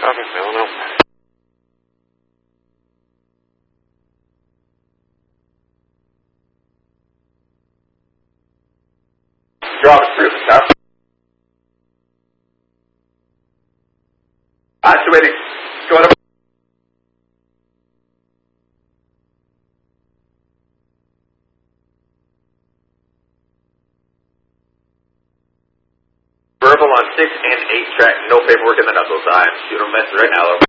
Office, Illinois. Drop it through the top. Actuating. Go ahead. Verbal on 6 and 8 track. No paperwork in the knuckle time. Shoot them mess right now.